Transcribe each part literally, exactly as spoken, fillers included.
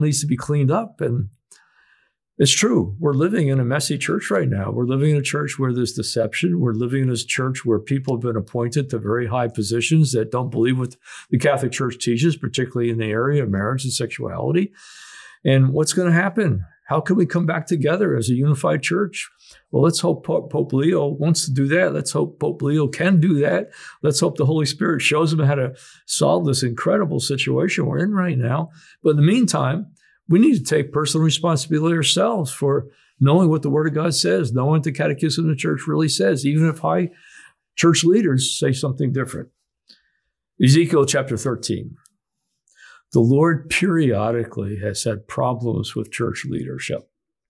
needs to be cleaned up. And it's true. We're living in a messy church right now. We're living in a church where there's deception. We're living in a church where people have been appointed to very high positions that don't believe what the Catholic Church teaches, particularly in the area of marriage and sexuality. And what's going to happen? How can we come back together as a unified church? Well, let's hope Pope, Pope Leo wants to do that. Let's hope Pope Leo can do that. Let's hope the Holy Spirit shows him how to solve this incredible situation we're in right now. But in the meantime, we need to take personal responsibility ourselves for knowing what the Word of God says, knowing what the Catechism of the Church really says, even if high church leaders say something different. Ezekiel chapter thirteen. The Lord periodically has had problems with church leadership.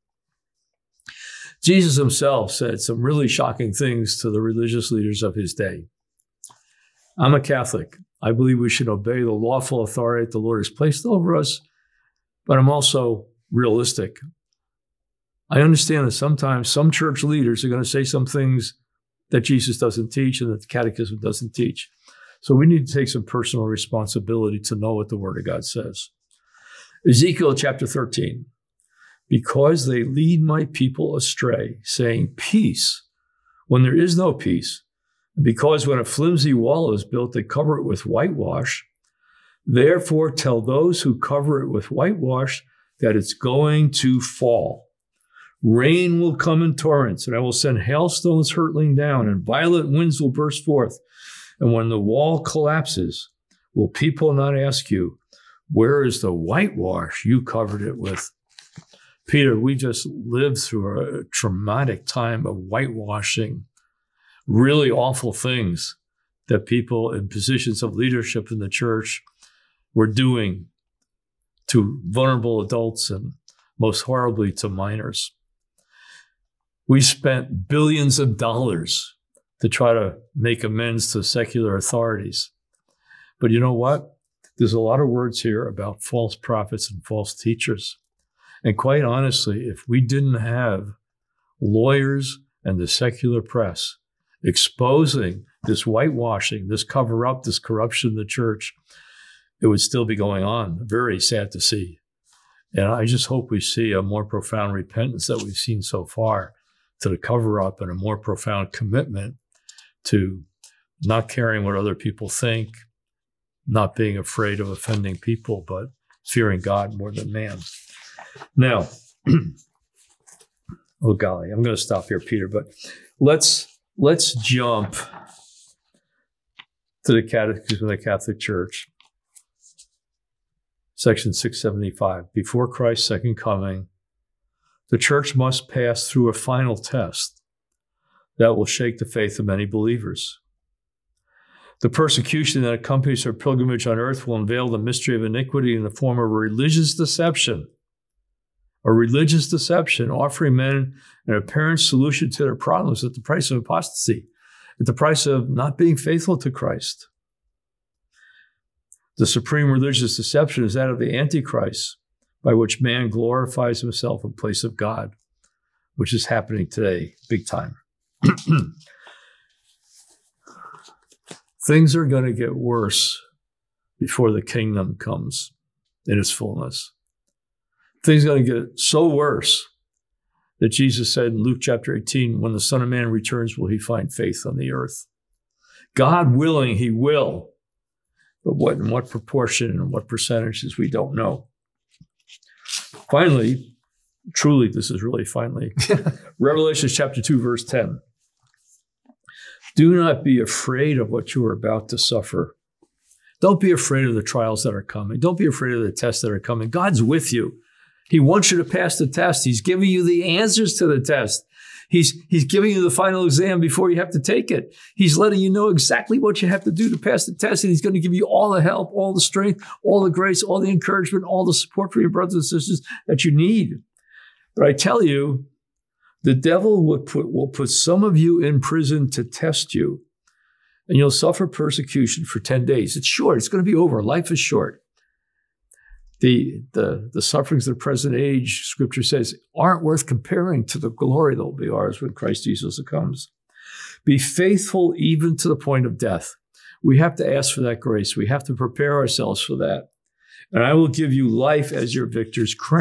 Jesus himself said some really shocking things to the religious leaders of his day. I'm a Catholic. I believe we should obey the lawful authority that the Lord has placed over us, but I'm also realistic. I understand that sometimes some church leaders are going to say some things that Jesus doesn't teach and that the Catechism doesn't teach. So we need to take some personal responsibility to know what the Word of God says. Ezekiel chapter thirteen. Because they lead my people astray, saying peace, when there is no peace. Because when a flimsy wall is built, they cover it with whitewash. Therefore tell those who cover it with whitewash that it's going to fall. Rain will come in torrents, and I will send hailstones hurtling down, and violent winds will burst forth. And when the wall collapses, will people not ask you, where is the whitewash you covered it with? Peter, we just lived through a traumatic time of whitewashing, really awful things that people in positions of leadership in the church were doing to vulnerable adults and most horribly to minors. We spent billions of dollars to try to make amends to secular authorities. But you know what? There's a lot of words here about false prophets and false teachers. And quite honestly, if we didn't have lawyers and the secular press exposing this whitewashing, this cover-up, this corruption in the church, it would still be going on. Very sad to see. And I just hope we see a more profound repentance that we've seen so far to the cover-up and a more profound commitment to not caring what other people think, not being afraid of offending people, but fearing God more than man. Now, oh golly, I'm going to stop here, Peter, but let's let's jump to the Catechism of the Catholic Church, section six seventy-five. Before Christ's second coming, the church must pass through a final test that will shake the faith of many believers. The persecution that accompanies her pilgrimage on earth will unveil the mystery of iniquity in the form of a religious deception, a religious deception offering men an apparent solution to their problems at the price of apostasy, at the price of not being faithful to Christ. The supreme religious deception is that of the Antichrist, by which man glorifies himself in place of God, which is happening today, big time. Things are going to get worse before the kingdom comes in its fullness. Things are going to get so worse that Jesus said in Luke chapter eighteen, when the Son of Man returns, will he find faith on the earth? God willing, he will. But what in what proportion and what percentages, we don't know. Finally, truly, this is really finally, Revelation chapter two, verse ten. Do not be afraid of what you are about to suffer. Don't be afraid of the trials that are coming. Don't be afraid of the tests that are coming. God's with you. He wants you to pass the test. He's giving you the answers to the test. He's, he's giving you the final exam before you have to take it. He's letting you know exactly what you have to do to pass the test, and he's going to give you all the help, all the strength, all the grace, all the encouragement, all the support for your brothers and sisters that you need. But I tell you, the devil will put, will put some of you in prison to test you, and you'll suffer persecution for ten days. It's short. It's going to be over. Life is short. The, the, the sufferings of the present age, Scripture says, aren't worth comparing to the glory that will be ours when Christ Jesus comes. Be faithful even to the point of death. We have to ask for that grace. We have to prepare ourselves for that. and I will give you life as your victor's crown.